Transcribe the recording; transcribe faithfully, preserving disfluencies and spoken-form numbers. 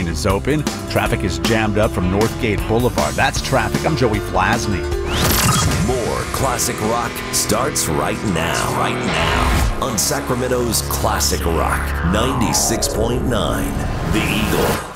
lane is open. Traffic is jammed up from Northgate Boulevard. That's traffic. I'm Joey Flasney. More classic rock starts right now. Right now on Sacramento's Classic Rock ninety-six point nine, The Eagle.